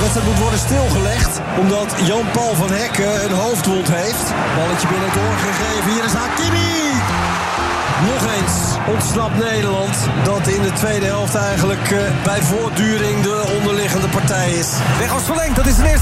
wedstrijd moet worden stilgelegd. Omdat Jan-Paul van Hekken een hoofdwond heeft. Balletje binnen doorgegeven. Hier is Hakimi. Nog eens ontsnapt Nederland. Dat in de tweede helft eigenlijk bij voortduring de onderliggende partij is. Weg als verlengd, dat is de eerste.